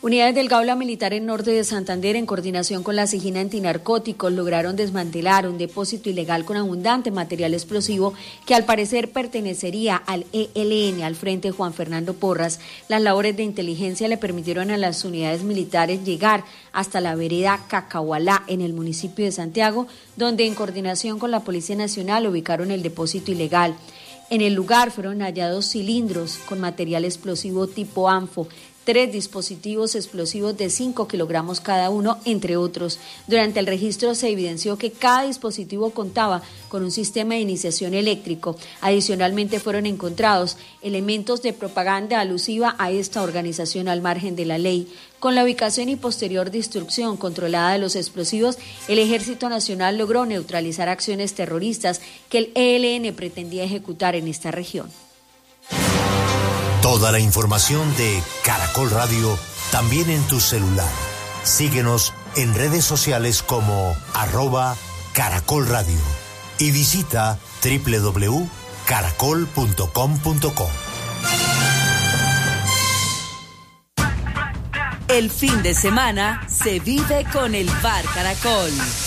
Unidades del Gaula Militar en Norte de Santander, en coordinación con la SIGIN Antinarcóticos, lograron desmantelar un depósito ilegal con abundante material explosivo que al parecer pertenecería al ELN, al Frente Juan Fernando Porras. Las labores de inteligencia le permitieron a las unidades militares llegar hasta la vereda Cacahualá, en el municipio de Santiago, donde en coordinación con la Policía Nacional ubicaron el depósito ilegal. En el lugar fueron hallados cilindros con material explosivo tipo ANFO, 3 dispositivos explosivos de 5 kilogramos cada uno, entre otros. Durante el registro se evidenció que cada dispositivo contaba con un sistema de iniciación eléctrico. Adicionalmente fueron encontrados elementos de propaganda alusiva a esta organización al margen de la ley. Con la ubicación y posterior destrucción controlada de los explosivos, el Ejército Nacional logró neutralizar acciones terroristas que el ELN pretendía ejecutar en esta región. Toda la información de Caracol Radio también en tu celular. Síguenos en redes sociales como @Caracol Radio y visita www.caracol.com.co. El fin de semana se vive con el Bar Caracol.